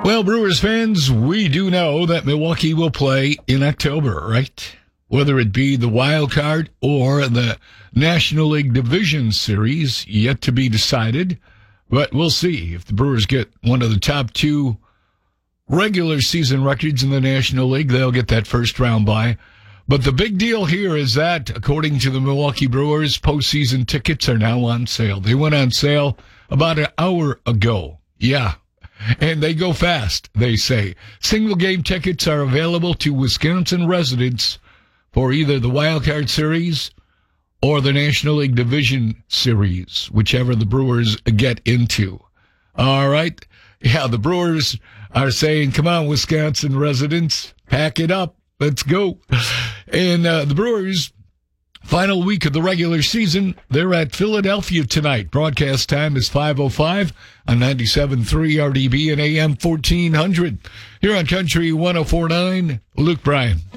Well, Brewers fans, we do know that Milwaukee will play in October, right? Whether it be the wild card or the National League Division Series, yet to be decided. But we'll see if the Brewers get one of the top two regular season records in the National League. They'll get that first round bye. But the big deal here is that, according to the Milwaukee Brewers, postseason tickets are now on sale. They went on sale about an hour ago. Yeah. And they go fast, they say. Single game tickets are available to Wisconsin residents for either the Wild Card Series or the National League Division Series, whichever the Brewers get into. All right. Yeah, the Brewers are saying, come on, Wisconsin residents, pack it up. Let's go. And the Brewers, final week of the regular season, they're at Philadelphia tonight. Broadcast time is 5:05 on 97.3 RDB and AM 1400. Here on Country 104.9, Luke Bryan.